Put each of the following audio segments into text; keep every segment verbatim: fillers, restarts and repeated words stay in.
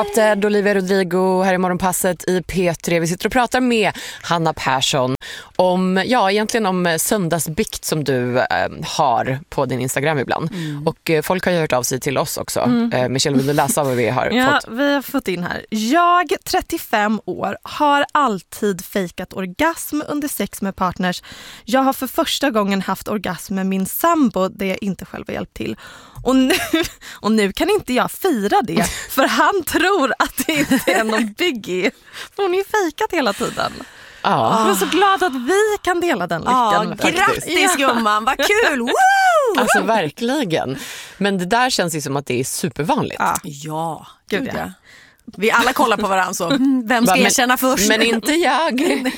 Ted, Olivia Rodrigo här i Morgonpasset i P tre. Vi sitter och pratar med Hanna Persson om, ja, egentligen om söndagsbikt som du eh, har på din Instagram ibland. Mm. Och eh, folk har ju hört av sig till oss också. Mm. Eh, Michelle, vill du läsa vad vi har ja, fått? Ja, vi har fått in här. Jag, trettiofem år, har alltid fejkat orgasm under sex med partners. Jag har för första gången haft orgasm med min sambo där jag inte själv har hjälpt till. Och nu, och nu kan inte jag fira det för han tror att det inte är någon biggie. För hon är ju fejkat hela tiden. Ja. Jag är så glad att vi kan dela den lyckan. Ja, grattis gumman, vad kul! Woo! Alltså verkligen. Men det där känns ju som att det är supervanligt. Ja, ja, gud ja. Vi alla kollar på varandra så, vem ska men, erkänna först? Men inte jag.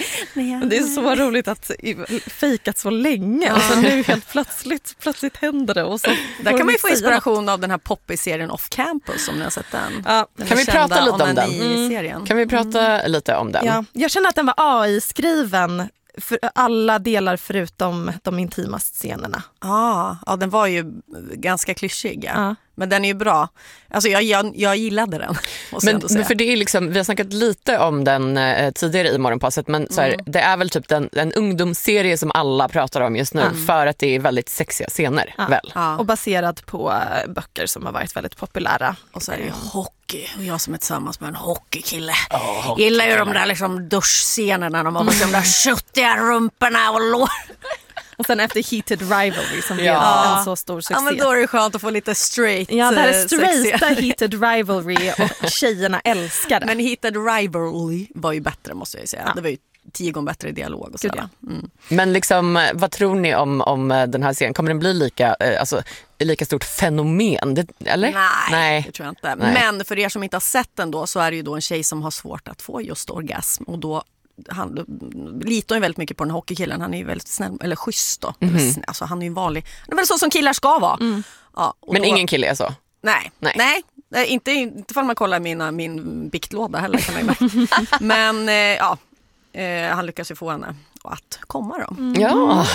Det är så roligt att fejkat så länge. Ja. Och så nu helt plötsligt, plötsligt händer det. Och så där kan man ju få inspiration av den här poppy-serien Off Campus, om ni har sett den. Ja. den kan vi prata lite om den? Mm. Kan vi prata mm. lite om den? Ja. Jag känner att den var A I-skriven för alla delar förutom de intima scenerna. Ah, ja, den var ju ganska klyschig. Ja. Ja. Men den är ju bra. Alltså jag, jag, jag gillade den. Men, men för det är liksom, vi har snackat lite om den eh, tidigare i Morgonpasset, men så här, mm. det är väl typ den, en ungdomsserie som alla pratar om just nu mm. för att det är väldigt sexiga scener. Ja. Väl? Ja. Och baserat på äh, böcker som har varit väldigt populära. Och så är det ju hockey. Och jag som är tillsammans med en hockeykille. Oh, hockey gillar ju de där liksom duschscenerna när de har mm. de där köttiga rumporna och lår. Och sen efter Heated Rivalry som blev ja. en så stor succé. Ja, men då är det skönt att få lite straight. Ja, det här är straighta Heated Rivalry och tjejerna älskar det. Men Heated Rivalry var ju bättre, måste jag säga. Ja. Det var ju tio gånger bättre i dialog och sådär. Mm. Men liksom, vad tror ni om, om den här serien? Kommer den bli lika, alltså, lika stort fenomen? Det, eller? Nej, Nej, det tror jag inte. Nej. Men för er som inte har sett den då, så är det ju då en tjej som har svårt att få just orgasm. Och då han litar ju väldigt mycket på den hockeykillen. Han är ju väldigt snäll, eller schysst då. Mm-hmm. Alltså han är ju vanlig. Det är väl så som killar ska vara. Mm. Ja, men då, ingen kille är så? Nej, nej. nej. nej inte, inte för man kollar mina, min biktlåda heller. Kan man ju men eh, ja, eh, han lyckas ju få henne att komma då. Mm. Ja.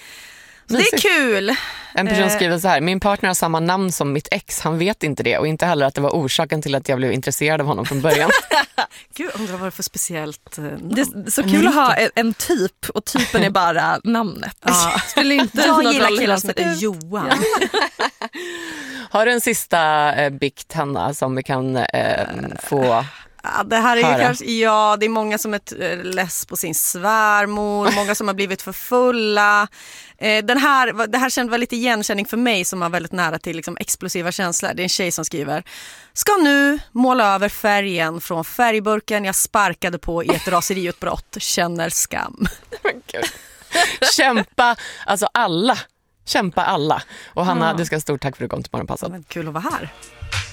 Så det är kul. En person skriver så här: min partner har samma namn som mitt ex. Han vet inte det och inte heller att det var orsaken till att jag blev intresserad av honom från början. Gud, undrar vad det för speciellt namn. Det är så kul att ha en typ och typen är bara namnet. Ja. Skulle inte jag gillar killar som heter Johan. Har du en sista eh, bikt, Hanna, som vi kan eh, få... Ja, det här är ju kanske, ja, det är många som är less på sin svärmor, många som har blivit för fulla. Eh, den här, det här kände var lite igenkänning för mig som var väldigt nära till liksom, explosiva känslor. Det är en tjej som skriver: ska nu måla över färgen från färgburken jag sparkade på i ett raseriutbrott, känner skam. Kämpa, alltså alla. Kämpa alla. Och Hanna, ja. du ska ha stort tack för att du kom till Morgonpasset. Men kul att vara här.